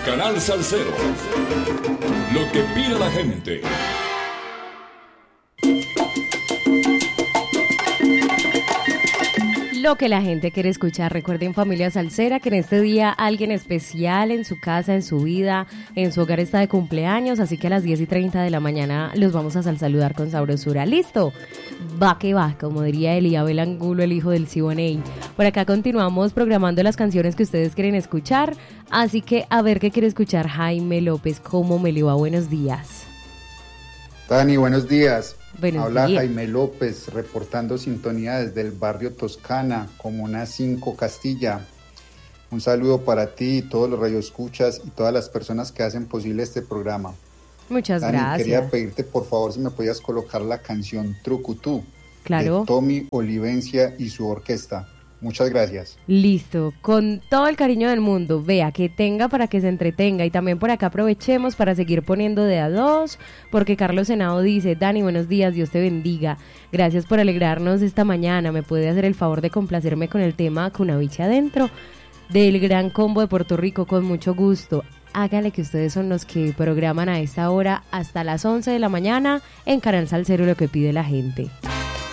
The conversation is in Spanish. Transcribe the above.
Canal Salsero. Lo que pide la gente. Lo que la gente quiere escuchar. Recuerden, familia salsera, que en este día alguien especial en su casa, en su vida, en su hogar está de cumpleaños, así que a las 10:30 de la mañana los vamos a saludar con sabrosura. ¿Listo? Va que va, como diría Eliabel Angulo, el hijo del Siboney. Por acá continuamos programando las canciones que ustedes quieren escuchar, así que a ver qué quiere escuchar Jaime López. ¿Cómo me le va? Buenos días. Dani, buenos días. Buenos Habla días. Jaime López, reportando sintonía desde el barrio Toscana, Comuna 5, Castilla. Un saludo para ti y todos los radioescuchas y todas las personas que hacen posible este programa. Muchas Dani, gracias. quería pedirte por favor si me podías colocar la canción Trucutú, Claro. de Tommy Olivencia y su orquesta. Muchas gracias. Listo, con todo el cariño del mundo. Vea, que tenga para que se entretenga. Y también por acá aprovechemos para seguir poniendo de a dos, porque Carlos Senado dice: Dani, buenos días, Dios te bendiga. Gracias por alegrarnos esta mañana. ¿Me puede hacer el favor de complacerme con el tema Cunaviche Adentro del Gran Combo de Puerto Rico? Con mucho gusto. Hágale, que ustedes son los que programan a esta hora hasta las 11 de la mañana en Canal Salsero, lo que pide la gente.